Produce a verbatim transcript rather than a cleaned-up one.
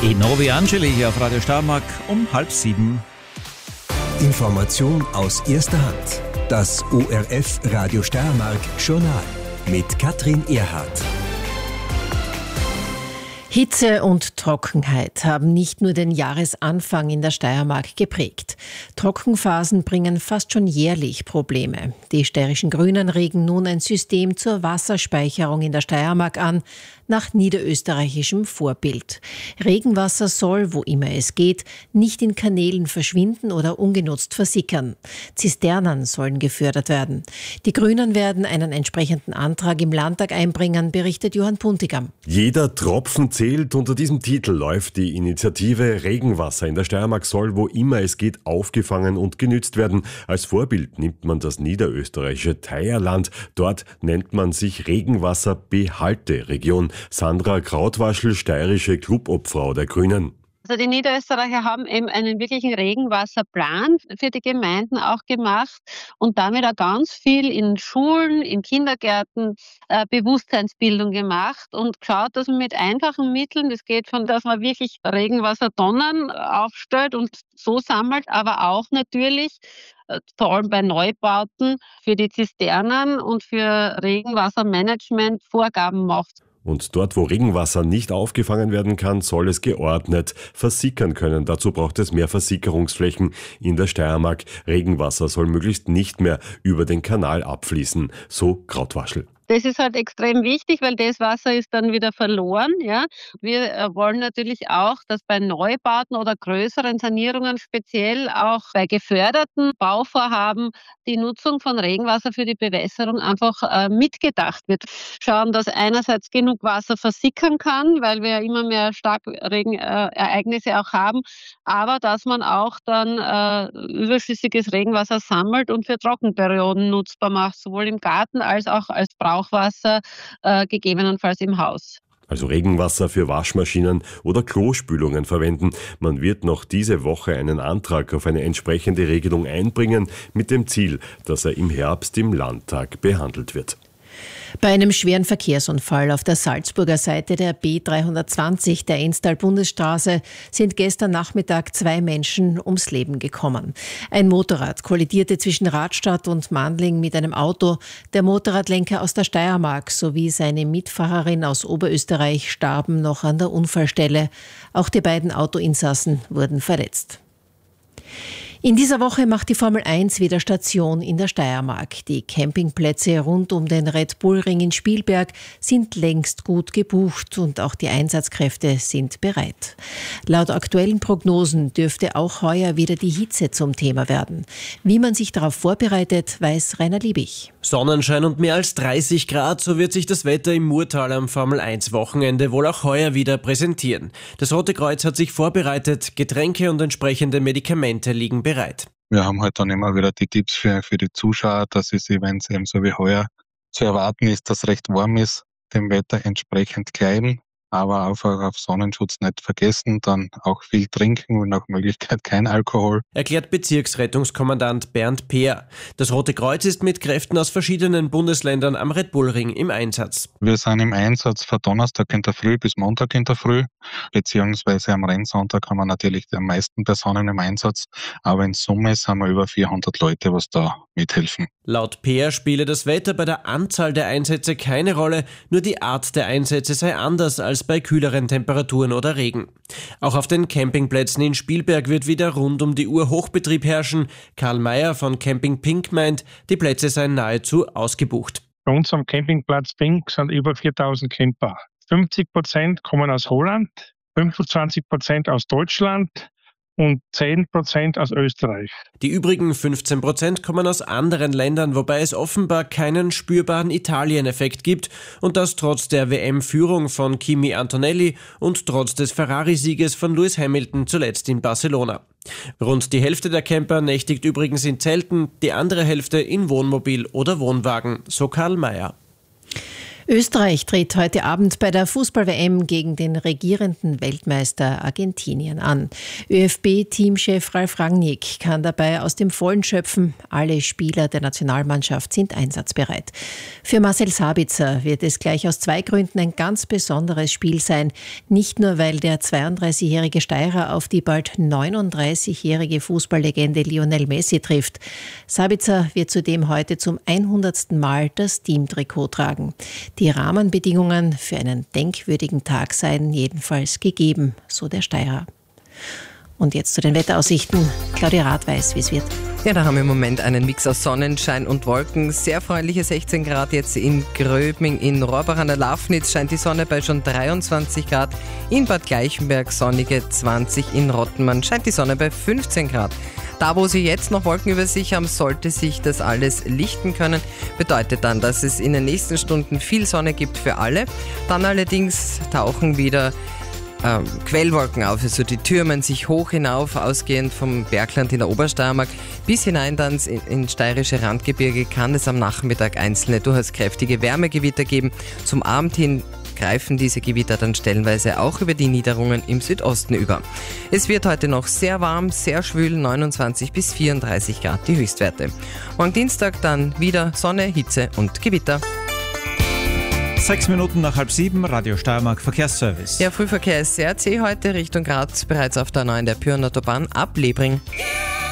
E Novi Angeli hier auf Radio Steiermark um halb sieben. Information aus erster Hand. Das O R F Radio Steiermark Journal mit Katrin Erhardt. Hitze und Trockenheit haben nicht nur den Jahresanfang in der Steiermark geprägt. Trockenphasen bringen fast schon jährlich Probleme. Die steirischen Grünen regen nun ein System zur Wasserspeicherung in der Steiermark an, nach niederösterreichischem Vorbild. Regenwasser soll, wo immer es geht, nicht in Kanälen verschwinden oder ungenutzt versickern. Zisternen sollen gefördert werden. Die Grünen werden einen entsprechenden Antrag im Landtag einbringen, berichtet Johann Puntigam. Jeder Tropfen zählt. Unter diesem Titel läuft die Initiative Regenwasser in der Steiermark soll, wo immer es geht, aufgefangen und genützt werden. Als Vorbild nimmt man das niederösterreichische Teierland. Dort nennt man sich Regenwasserbehalteregion. Sandra Krautwaschel, steirische Clubobfrau der Grünen. Also die Niederösterreicher haben eben einen wirklichen Regenwasserplan für die Gemeinden auch gemacht und damit auch ganz viel in Schulen, in Kindergärten äh, Bewusstseinsbildung gemacht und geschaut, dass man mit einfachen Mitteln, das geht von, dass man wirklich Regenwassertonnen aufstellt und so sammelt, aber auch natürlich äh, vor allem bei Neubauten für die Zisternen und für Regenwassermanagement Vorgaben macht. Und dort, wo Regenwasser nicht aufgefangen werden kann, soll es geordnet versickern können. Dazu braucht es mehr Versickerungsflächen in der Steiermark. Regenwasser soll möglichst nicht mehr über den Kanal abfließen, so Krautwaschel. Das ist halt extrem wichtig, weil das Wasser ist dann wieder verloren. Ja. Wir wollen natürlich auch, dass bei Neubauten oder größeren Sanierungen, speziell auch bei geförderten Bauvorhaben, die Nutzung von Regenwasser für die Bewässerung einfach äh, mitgedacht wird. Schauen, dass einerseits genug Wasser versickern kann, weil wir ja immer mehr Starkregenereignisse äh, auch haben, aber dass man auch dann äh, überschüssiges Regenwasser sammelt und für Trockenperioden nutzbar macht, sowohl im Garten als auch als Brauchwasser, äh, gegebenenfalls im Haus. Also Regenwasser für Waschmaschinen oder Klospülungen verwenden. Man wird noch diese Woche einen Antrag auf eine entsprechende Regelung einbringen, mit dem Ziel, dass er im Herbst im Landtag behandelt wird. Bei einem schweren Verkehrsunfall auf der Salzburger Seite der B dreihundertzwanzig der Enstal-Bundesstraße sind gestern Nachmittag zwei Menschen ums Leben gekommen. Ein Motorrad kollidierte zwischen Radstadt und Mandling mit einem Auto. Der Motorradlenker aus der Steiermark sowie seine Mitfahrerin aus Oberösterreich starben noch an der Unfallstelle. Auch die beiden Autoinsassen wurden verletzt. In dieser Woche macht die Formel eins wieder Station in der Steiermark. Die Campingplätze rund um den Red Bull Ring in Spielberg sind längst gut gebucht und auch die Einsatzkräfte sind bereit. Laut aktuellen Prognosen dürfte auch heuer wieder die Hitze zum Thema werden. Wie man sich darauf vorbereitet, weiß Rainer Liebig. Sonnenschein und mehr als dreißig Grad, so wird sich das Wetter im Murtal am Formel eins Wochenende wohl auch heuer wieder präsentieren. Das Rote Kreuz hat sich vorbereitet, Getränke und entsprechende Medikamente liegen bereit. Bereit. Wir haben halt dann immer wieder die Tipps für, für die Zuschauer, dass es wenn es eben so wie heuer zu erwarten ist, dass es recht warm ist, dem Wetter entsprechend kleiden, aber einfach auf Sonnenschutz nicht vergessen, dann auch viel trinken und nach Möglichkeit kein Alkohol. Erklärt Bezirksrettungskommandant Bernd Peer. Das Rote Kreuz ist mit Kräften aus verschiedenen Bundesländern am Red Bull Ring im Einsatz. Wir sind im Einsatz von Donnerstag in der Früh bis Montag in der Früh, beziehungsweise am Rennsonntag haben wir natürlich die meisten Personen im Einsatz, aber in Summe sind wir über vierhundert Leute, was da mithelfen. Laut Peer spiele das Wetter bei der Anzahl der Einsätze keine Rolle, nur die Art der Einsätze sei anders als bei kühleren Temperaturen oder Regen. Auch auf den Campingplätzen in Spielberg wird wieder rund um die Uhr Hochbetrieb herrschen. Karl Mayer von Camping Pink meint, die Plätze seien nahezu ausgebucht. Bei uns am Campingplatz Pink sind über viertausend Camper. fünfzig Prozent kommen aus Holland, fünfundzwanzig Prozent aus Deutschland und zehn Prozent aus Österreich. Die übrigen fünfzehn Prozent kommen aus anderen Ländern, wobei es offenbar keinen spürbaren Italien-Effekt gibt und das trotz der W M-Führung von Kimi Antonelli und trotz des Ferrari-Sieges von Lewis Hamilton zuletzt in Barcelona. Rund die Hälfte der Camper nächtigt übrigens in Zelten, die andere Hälfte in Wohnmobil oder Wohnwagen, so Karl Mayer. Österreich tritt heute Abend bei der Fußball-W M gegen den regierenden Weltmeister Argentinien an. ÖFB-Teamchef Ralf Rangnick kann dabei aus dem Vollen schöpfen. Alle Spieler der Nationalmannschaft sind einsatzbereit. Für Marcel Sabitzer wird es gleich aus zwei Gründen ein ganz besonderes Spiel sein. Nicht nur, weil der zweiunddreißigjährige Steirer auf die bald neununddreißigjährige Fußballlegende Lionel Messi trifft. Sabitzer wird zudem heute zum hundertsten Mal das Teamtrikot tragen. Die Rahmenbedingungen für einen denkwürdigen Tag seien jedenfalls gegeben, so der Steirer. Und jetzt zu den Wetteraussichten. Claudia Rath weiß, wie es wird. Ja, da haben wir im Moment einen Mix aus Sonnenschein und Wolken. Sehr freundliche sechzehn Grad jetzt in Gröbming. In Rohrbach an der Lafnitz scheint die Sonne bei schon dreiundzwanzig Grad. In Bad Gleichenberg sonnige zwanzig. In Rottenmann scheint die Sonne bei fünfzehn Grad. Da, wo Sie jetzt noch Wolken über sich haben, sollte sich das alles lichten können. Bedeutet dann, dass es in den nächsten Stunden viel Sonne gibt für alle. Dann allerdings tauchen wieder ähm, Quellwolken auf. Also die türmen sich hoch hinauf, ausgehend vom Bergland in der Obersteiermark bis hinein dann ins in steirische Randgebirge kann es am Nachmittag einzelne durchaus kräftige Wärmegewitter geben. Zum Abend hin greifen diese Gewitter dann stellenweise auch über die Niederungen im Südosten über. Es wird heute noch sehr warm, sehr schwül, neunundzwanzig bis vierunddreißig Grad die Höchstwerte. Morgen Dienstag dann wieder Sonne, Hitze und Gewitter. Sechs Minuten nach halb sieben, Radio Steiermark Verkehrsservice. Ja, Frühverkehr ist sehr zäh heute Richtung Graz, bereits auf der neuen der Pyrnenautobahn ab Lebring.